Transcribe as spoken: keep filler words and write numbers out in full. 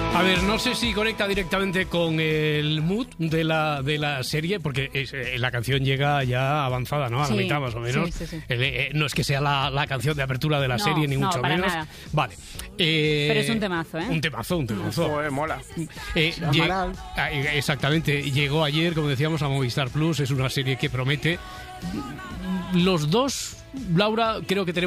A ver, no sé si conecta directamente con el mood de la, de la serie, porque es, eh, la canción llega ya avanzada, ¿no? A la Sí, mitad más o menos. sí, sí, sí. El, eh, no es que sea la, la canción de apertura de la No, serie, ni no, mucho para menos. nada. Vale. Eh, Pero es un temazo, ¿eh? Un temazo, un temazo. Joder, mola. Eh, Se lle- llamará. ah, eh, exactamente. Llegó ayer, como decíamos, a Movistar Plus. Es una serie que promete. Los dos, Laura, creo que tenemos